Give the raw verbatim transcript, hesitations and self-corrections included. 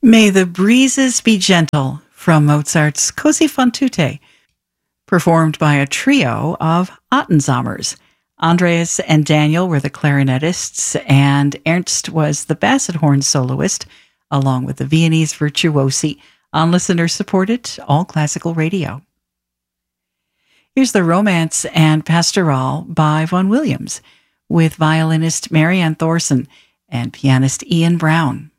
May the Breezes Be Gentle from Mozart's Così fan tutte, performed by a trio of Ottensammers. Andreas and Daniel were the clarinetists, and Ernst was the basset horn soloist, along with the Viennese virtuosi, on listener-supported all-classical radio. Here's the Romance and Pastoral by Vaughan Williams, with violinist Marianne Thorson and pianist Ian Brown.